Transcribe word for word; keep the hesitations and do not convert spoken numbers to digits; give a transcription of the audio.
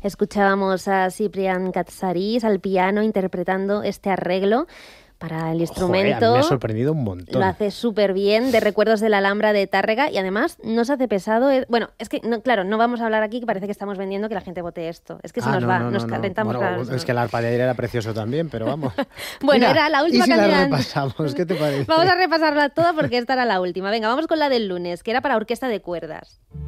Escuchábamos a Ciprián Katsaris al piano interpretando este arreglo para el instrumento. Joder, a mí me ha sorprendido un montón. Lo hace súper bien, de Recuerdos de la Alhambra de Tárrega, y además no se hace pesado. Es, bueno, es que, no, claro, no vamos a hablar aquí que parece que estamos vendiendo que la gente vote esto. Es que se ah, nos no, va, no, nos no, calentamos. Bueno, claro, es no. que el arpa de ayer era precioso también, pero vamos. Bueno, Mira, era la última ¿y si canción. la repasamos? ¿Qué te parece? Vamos a repasarla toda porque esta era la última. Venga, vamos con la del lunes, que era para orquesta de cuerdas.